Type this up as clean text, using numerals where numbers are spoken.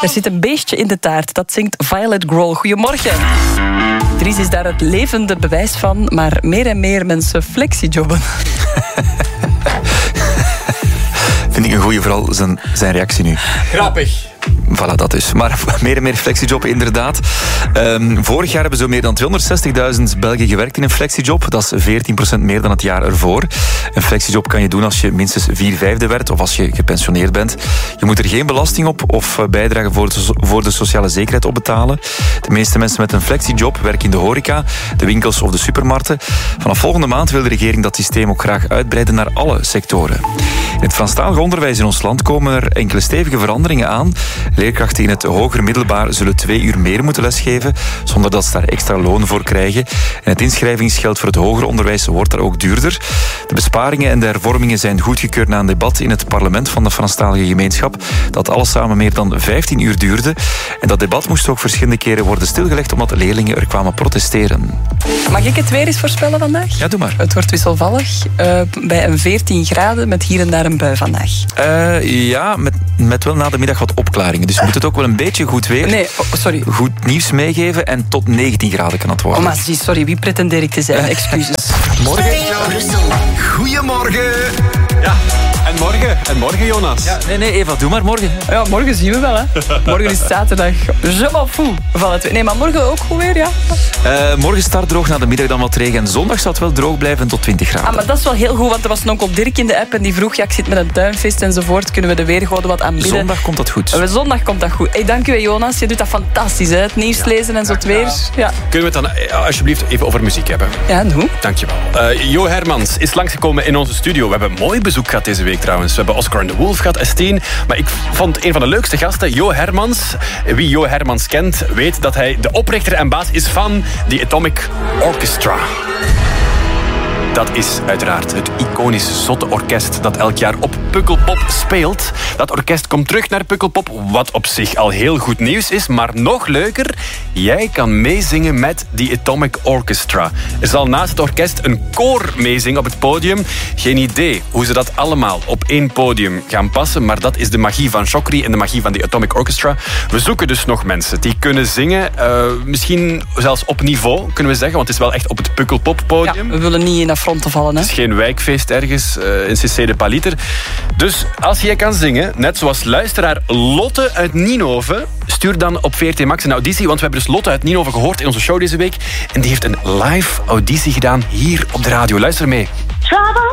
Er zit een beestje in de taart, dat zingt Violet Grohl. Goedemorgen. Dries is daar het levende bewijs van, maar meer en meer mensen flexijobben. Vind ik een goeie, vooral zijn reactie nu. Grappig. Voilà, dat is. Maar meer en meer flexijobben, inderdaad. Vorig jaar hebben zo meer dan 260.000 Belgen gewerkt in een flexijob. Dat is 14% meer dan het jaar ervoor. Een flexijob kan je doen als je minstens 4/5 werkt of als je gepensioneerd bent. Je moet er geen belasting op of bijdrage voor de sociale zekerheid op betalen. De meeste mensen met een flexijob werken in de horeca, de winkels of de supermarkten. Vanaf volgende maand wil de regering dat systeem ook graag uitbreiden naar alle sectoren. In het Franstalige onderwijs in ons land komen er enkele stevige veranderingen aan. Leerkrachten in het hoger middelbaar zullen 2 uur meer moeten lesgeven, zonder dat ze daar extra loon voor krijgen. En het inschrijvingsgeld voor het hoger onderwijs wordt daar ook duurder. De besparingen en de hervormingen zijn goedgekeurd na een debat in het parlement van de Franstalige gemeenschap, dat alles samen meer dan 15 uur duurde. En dat debat moest ook verschillende keren worden stilgelegd, omdat leerlingen er kwamen protesteren. Mag ik het weer eens voorspellen vandaag? Ja, doe maar. Het wordt wisselvallig, bij een 14 graden met hier en daar een bui vandaag. Ja, met wel na de middag wat opklaringen. Dus je moet het ook wel een beetje goed weer. Nee, sorry. Goed nieuws meegeven en tot 19 graden kan het worden. Oh, maar sorry, wie pretendeer ik te zijn? Excuses. Morgen. Goedemorgen. Ja, en morgen, Jonas. Ja, nee, Eva, doe maar morgen. Ja, morgen zien we wel, hè. Morgen is zaterdag. Je m'en fous van het weer. Nee, maar morgen ook goed weer, ja. Morgen start droog, na de middag dan wat regen. En zondag zal het wel droog blijven tot 20 graden. Ah, maar dat is wel heel goed, want er was een onkel Dirk in de app en die vroeg, ja, ik zit met een tuinfeest enzovoort. Kunnen we de weergoden wat aanbieden? Zondag komt dat goed. Zondag komt dat goed. Hey, dank u, Jonas. Je doet dat fantastisch, hè. Het nieuws lezen en zo het weer. Ja. Kunnen we het dan alsjeblieft even over muziek hebben? Ja, doe. Dankjewel. Jo Hermans is langsgekomen in onze studio. We hebben een mooi bezoek gehad deze week trouwens. We hebben Oscar and the Wolf gehad, S10. Maar ik vond een van de leukste gasten, Jo Hermans. Wie Jo Hermans kent, weet dat hij de oprichter en baas is van The Atomic Orchestra. Dat is uiteraard het iconische zotte orkest dat elk jaar op Pukkelpop speelt. Dat orkest komt terug naar Pukkelpop, wat op zich al heel goed nieuws is. Maar nog leuker, jij kan meezingen met The Atomic Orchestra. Er zal naast het orkest een koor meezingen op het podium. Geen idee hoe ze dat allemaal op één podium gaan passen, maar dat is de magie van Chokri en de magie van The Atomic Orchestra. We zoeken dus nog mensen die kunnen zingen. Misschien zelfs op niveau, kunnen we zeggen, want het is wel echt op het Pukkelpop podium. Ja, we willen niet in affront te vallen, hè. Het is geen wijkfeest ergens in CC de Paliter. Dus als jij kan zingen, net zoals luisteraar Lotte uit Nienhoven, stuur dan op VRT Max een auditie, want we hebben dus Lotte uit Nienhoven gehoord in onze show deze week. En die heeft een live auditie gedaan hier op de radio. Luister mee.